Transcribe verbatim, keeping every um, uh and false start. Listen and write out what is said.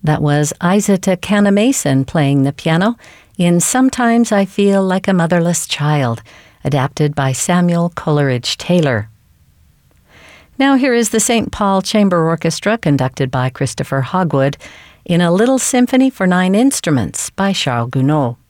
That was Isata Canna-Mason playing the piano in Sometimes I Feel Like a Motherless Child, adapted by Samuel Coleridge Taylor. Now here is the Saint Paul Chamber Orchestra, conducted by Christopher Hogwood, in a Little Symphony for Nine Instruments by Charles Gounod.